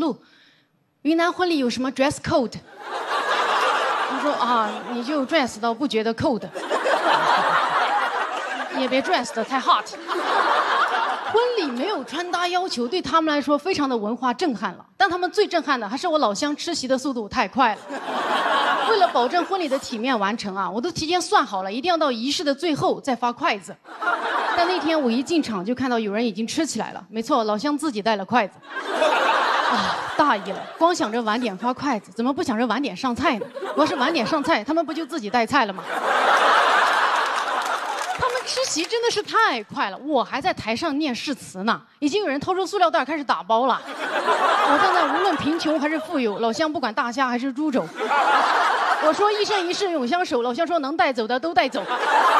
素，云南婚礼有什么 dress code？ 我说啊，你就 dress 到不觉得 cold， 也别 dress 的太 hot。婚礼没有穿搭要求，对他们来说非常的文化震撼了。但他们最震撼的还是我老乡吃席的速度太快了。为了保证婚礼的体面完成啊，我都提前算好了，一定要到仪式的最后再发筷子。但那天我一进场就看到有人已经吃起来了。没错，老乡自己带了筷子。啊，大意了，光想着晚点发筷子，怎么不想着晚点上菜呢？我要是晚点上菜，他们不就自己带菜了吗？他们吃席真的是太快了，我还在台上念誓词呢，已经有人掏出塑料袋开始打包了。我站在无论贫穷还是富有，老乡不管大虾还是猪肘。我说一生一世永相守，老乡说能带走的都带走。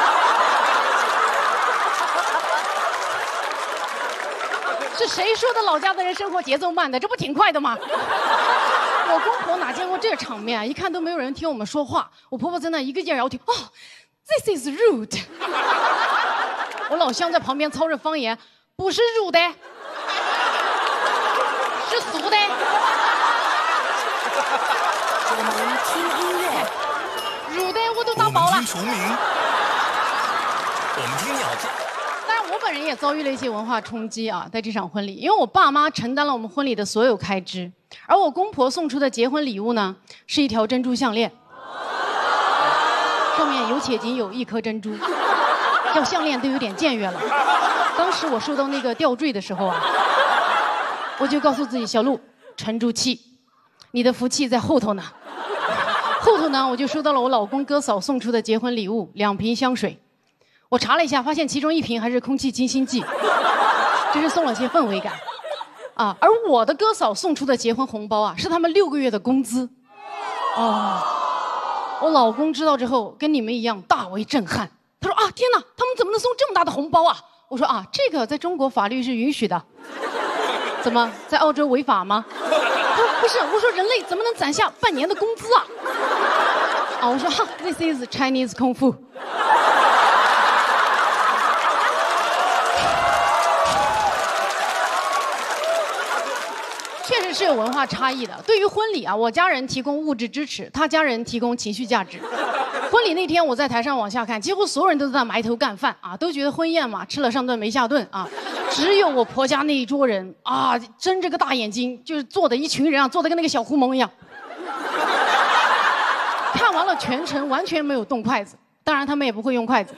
是谁说的老家的人生活节奏慢的？这不挺快的吗？我公婆哪见过这场面啊？一看都没有人听我们说话，我婆婆在那一个劲摇头。哦 ，This is rude。我老乡在旁边操着方言，不是rude的，是俗的。 我们听音乐。 rude的我都打包了。 我们听虫鸣。我们听鸟叫。 当然，我本人也遭遇了一些文化冲击啊，在这场婚礼，因为我爸妈承担了我们婚礼的所有开支，而我公婆送出的结婚礼物呢，是一条珍珠项链，上面有且仅有1颗珍珠，叫项链都有点僭越了。当时我收到那个吊坠的时候啊，我就告诉自己，小鹿，沉住气，你的福气在后头呢。后头呢，我就收到了我老公哥嫂送出的结婚礼物，2瓶香水。我查了一下，发现其中1瓶还是空气清新剂，真是送了些氛围感，啊！而我的哥嫂送出的结婚红包啊，是他们6个月的工资。哦，我老公知道之后，跟你们一样大为震撼。他说啊，天哪，他们怎么能送这么大的红包啊？我说啊，这个在中国法律是允许的。怎么，在澳洲违法吗？他说不是，我说人类怎么能攒下半年的工资啊？啊，我说哈 ，This is Chinese 功夫。确实是有文化差异的。对于婚礼啊，我家人提供物质支持，他家人提供情绪价值。婚礼那天，我在台上往下看，几乎所有人都在埋头干饭啊，都觉得婚宴嘛，吃了上顿没下顿啊。只有我婆家那一桌人啊，睁着个大眼睛，就是坐的一群人啊，坐的跟那个小狐獴一样。看完了全程，完全没有动筷子，当然他们也不会用筷子。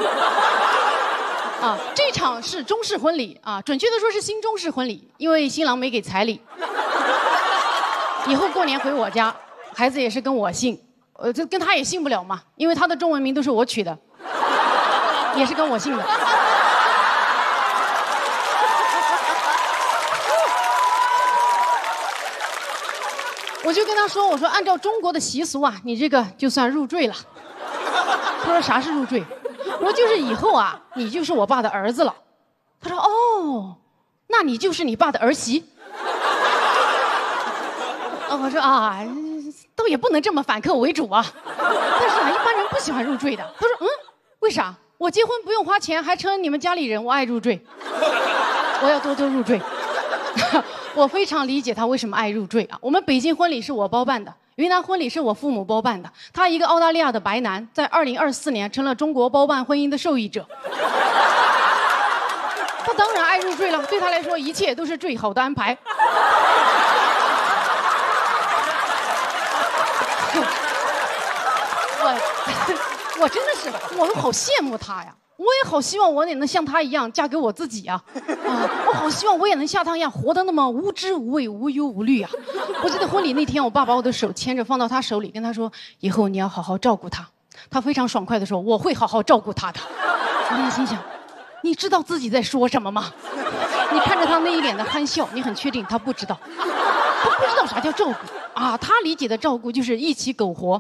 啊，这场是中式婚礼啊，准确的说是新中式婚礼，因为新郎没给彩礼。以后过年回我家，孩子也是跟我姓，这跟他也姓不了嘛，因为他的中文名都是我取的，也是跟我姓的。我就跟他说，我说按照中国的习俗啊，你这个就算入赘了。他说啥是入赘？我说就是以后啊，你就是我爸的儿子了。他说哦，那你就是你爸的儿媳。我说啊，倒也不能这么反客为主啊。但是啊，一般人不喜欢入赘的。他说为啥？我结婚不用花钱，还成了你们家里人，我爱入赘。我要多多入赘。我非常理解他为什么爱入赘啊。我们北京婚礼是我包办的，云南婚礼是我父母包办的。他一个澳大利亚的白男，在2024年成了中国包办婚姻的受益者。他当然爱入赘了，对他来说一切都是最好的安排。我真的是，我好羡慕他呀。我也好希望我也能像他一样嫁给我自己呀！我好希望我也能像他一样活得那么无知无畏、无忧无虑啊！我记得婚礼那天，我爸把我的手牵着放到他手里，跟他说：“以后你要好好照顾他。”他非常爽快地说：“我会好好照顾他的。”我在心想，你知道自己在说什么吗？你看着他那一脸的憨笑，你很确定他不知道，他不知道啥叫照顾啊！他理解的照顾就是一起苟活。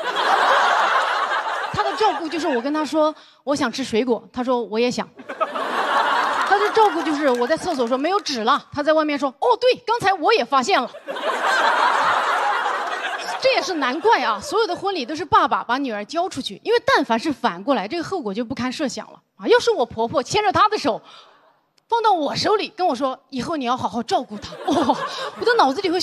他的照顾就是我跟他说我想吃水果，他说我也想。他的照顾就是我在厕所说没有纸了，他在外面说哦对，刚才我也发现了。这也是难怪啊，所有的婚礼都是爸爸把女儿交出去，因为但凡是反过来，这个后果就不堪设想了啊！要是我婆婆牵着她的手放到我手里跟我说以后你要好好照顾她，我的脑子里会